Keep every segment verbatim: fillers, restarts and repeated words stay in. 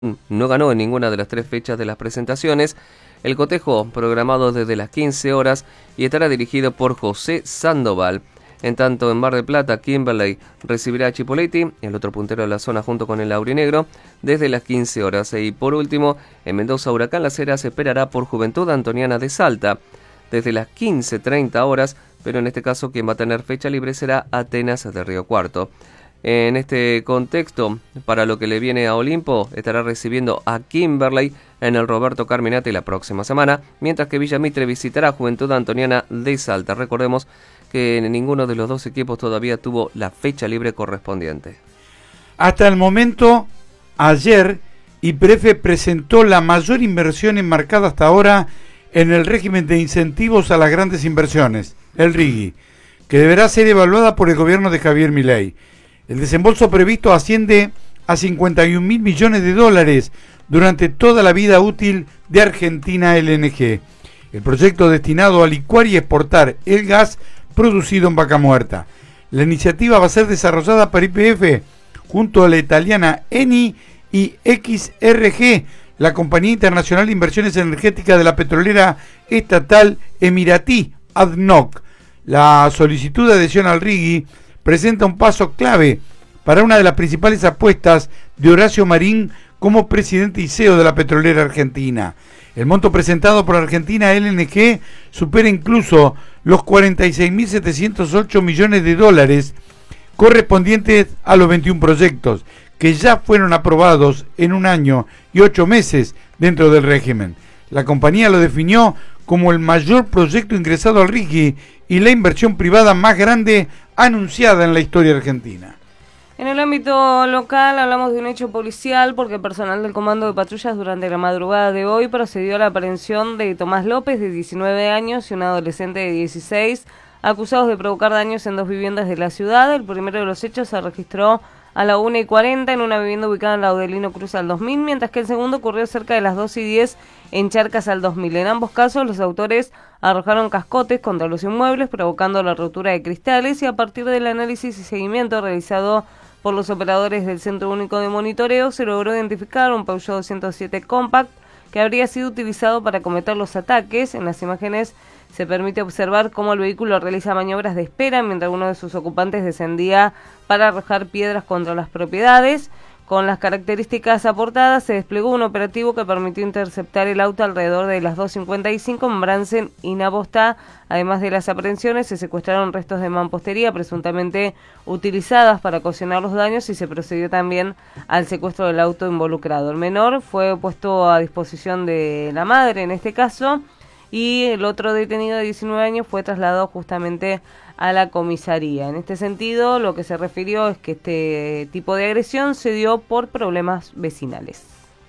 no ganó en ninguna de las tres fechas de las presentaciones. El cotejo programado desde las quince horas y estará dirigido por José Sandoval. En tanto, en Mar del Plata, Kimberley recibirá a Chipoleti, el otro puntero de la zona junto con el Laurinegro, desde las quince horas. Y por último, en Mendoza, Huracán Las Heras esperará por Juventud Antoniana de Salta, desde las quince treinta horas, pero en este caso quien va a tener fecha libre será Atenas de Río Cuarto. En este contexto, para lo que le viene a Olimpo, estará recibiendo a Kimberley en el Roberto Carminati la próxima semana, mientras que Villa Mitre visitará a Juventud Antoniana de Salta. Recordemos que ninguno de los dos equipos todavía tuvo la fecha libre correspondiente. Hasta el momento, ayer, Y P R E F presentó la mayor inversión enmarcada hasta ahora en el régimen de incentivos a las grandes inversiones, el RIGI, que deberá ser evaluada por el gobierno de Javier Milei. El desembolso previsto asciende a cincuenta y un mil millones de dólares durante toda la vida útil de Argentina L N G. El proyecto destinado a licuar y exportar el gas producido en Vaca Muerta. La iniciativa va a ser desarrollada por Y P F junto a la italiana Eni y X R G, la compañía internacional de inversiones energéticas de la petrolera estatal emiratí A D N O C. La solicitud de adhesión al RIGI presenta un paso clave para una de las principales apuestas de Horacio Marín como presidente y C E O de la petrolera argentina. El monto presentado por Argentina L N G supera incluso los cuarenta y seis mil setecientos ocho millones de dólares correspondientes a los veintiún proyectos que ya fueron aprobados en un año y ocho meses dentro del régimen. La compañía lo definió como el mayor proyecto ingresado al RIGI y la inversión privada más grande anunciada en la historia argentina. En el ámbito local hablamos de un hecho policial porque el personal del Comando de Patrullas durante la madrugada de hoy procedió a la aprehensión de Tomás López, de diecinueve años, y un adolescente de dieciséis, acusados de provocar daños en dos viviendas de la ciudad. El primero de los hechos se registró a la una y cuarenta en una vivienda ubicada en Laudelino Cruz al dos mil, mientras que el segundo ocurrió cerca de las dos y diez en Charcas al dos mil. En ambos casos, los autores arrojaron cascotes contra los inmuebles, provocando la rotura de cristales, y a partir del análisis y seguimiento realizado por los operadores del Centro Único de Monitoreo, se logró identificar un Peugeot doscientos siete Compact que habría sido utilizado para cometer los ataques. En las imágenes se permite observar cómo el vehículo realiza maniobras de espera mientras uno de sus ocupantes descendía para arrojar piedras contra las propiedades. Con las características aportadas, se desplegó un operativo que permitió interceptar el auto alrededor de las dos cincuenta y cinco en Bransen y Navostá. Además de las aprehensiones, se secuestraron restos de mampostería presuntamente utilizadas para ocasionar los daños y se procedió también al secuestro del auto involucrado. El menor fue puesto a disposición de la madre en este caso, y el otro detenido de diecinueve años fue trasladado justamente a la comisaría. En este sentido, lo que se refirió es que este tipo de agresión se dio por problemas vecinales.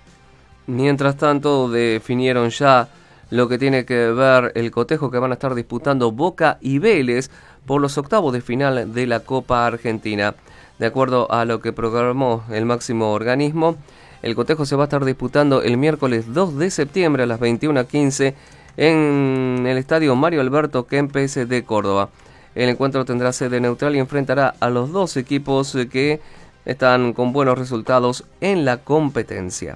Mientras tanto, definieron ya lo que tiene que ver el cotejo que van a estar disputando Boca y Vélez por los octavos de final de la Copa Argentina. De acuerdo a lo que programó el máximo organismo, el cotejo se va a estar disputando el miércoles dos de septiembre a las veintiuna quince en el estadio Mario Alberto Kempes de Córdoba. El encuentro tendrá sede neutral y enfrentará a los dos equipos que están con buenos resultados en la competencia.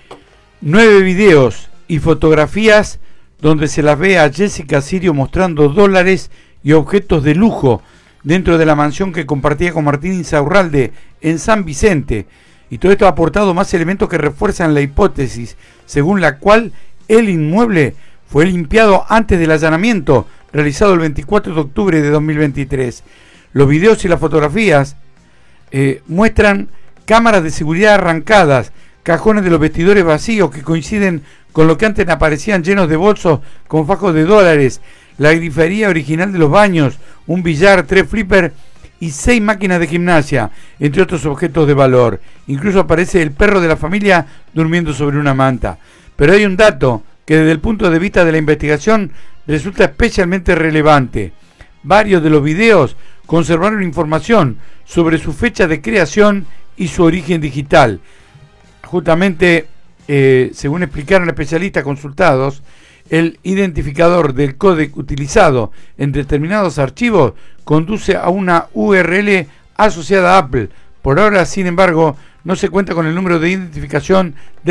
Nueve videos y fotografías donde se las ve a Jessica Sirio mostrando dólares y objetos de lujo dentro de la mansión que compartía con Martín Insaurralde en San Vicente. Y todo esto ha aportado más elementos que refuerzan la hipótesis según la cual el inmueble fue limpiado antes del allanamiento realizado el veinticuatro de octubre de dos mil veintitrés. Los videos y las fotografías eh, muestran cámaras de seguridad arrancadas, cajones de los vestidores vacíos que coinciden con lo que antes aparecían llenos de bolsos con fajos de dólares, la grifería original de los baños, un billar, tres flippers y seis máquinas de gimnasia, entre otros objetos de valor. Incluso aparece el perro de la familia durmiendo sobre una manta. Pero hay un dato que desde el punto de vista de la investigación resulta especialmente relevante. Varios de los videos conservaron información sobre su fecha de creación y su origen digital. Justamente, eh, según explicaron especialistas consultados, el identificador del códec utilizado en determinados archivos conduce a una U R L asociada a Apple. Por ahora, sin embargo, no se cuenta con el número de identificación